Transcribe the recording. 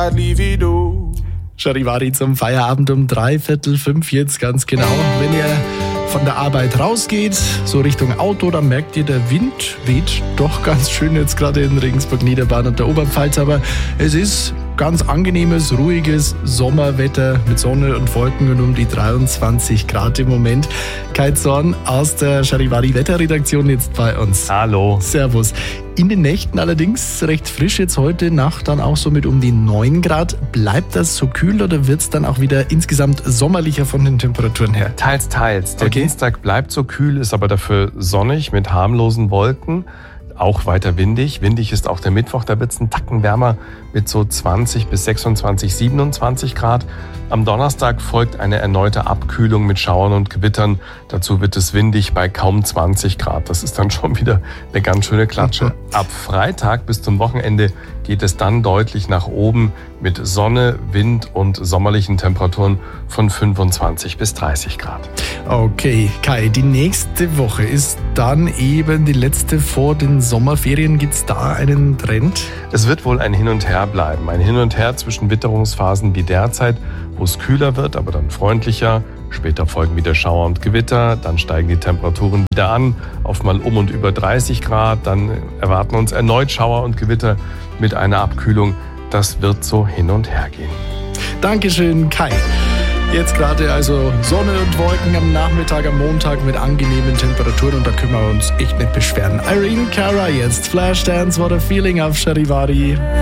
Livido. Charivari zum Feierabend um 4:45 jetzt ganz genau. Wenn ihr von der Arbeit rausgeht, so Richtung Auto, dann merkt ihr, der Wind weht doch ganz schön jetzt gerade in Regensburg, Niederbayern und der Oberpfalz. Aber es ist ganz angenehmes, ruhiges Sommerwetter mit Sonne und Wolken und um die 23 Grad im Moment. Kai Zorn aus der Charivari Wetterredaktion jetzt bei uns. Hallo. Servus. In den Nächten allerdings recht frisch, jetzt heute Nacht dann auch so mit um die 9 Grad. Bleibt das so kühl oder wird es dann auch wieder insgesamt sommerlicher von den Temperaturen her? Teils, teils. Der Dienstag bleibt so kühl, ist aber dafür sonnig mit harmlosen Wolken. Auch weiter windig. Windig ist auch der Mittwoch, da wird es einen Tacken wärmer mit so 20 bis 26, 27 Grad. Am Donnerstag folgt eine erneute Abkühlung mit Schauern und Gewittern. Dazu wird es windig bei kaum 20 Grad. Das ist dann schon wieder eine ganz schöne Klatsche. Ab Freitag bis zum Wochenende geht es dann deutlich nach oben mit Sonne, Wind und sommerlichen Temperaturen von 25 bis 30 Grad. Okay, Kai, die nächste Woche ist dann eben die letzte vor den Sommerferien. Gibt es da einen Trend? Es wird wohl ein Hin und Her bleiben. Ein Hin und Her zwischen Witterungsphasen wie derzeit, wo es kühler wird, aber dann freundlicher. Später folgen wieder Schauer und Gewitter, dann steigen die Temperaturen wieder an auf mal um und über 30 Grad. Dann erwarten uns erneut Schauer und Gewitter mit einer Abkühlung. Das wird so hin und her gehen. Dankeschön, Kai. Jetzt gerade also Sonne und Wolken am Nachmittag, am Montag mit angenehmen Temperaturen und da können wir uns echt nicht beschweren. Irene Cara jetzt, Flashdance, What a Feeling auf Charivari.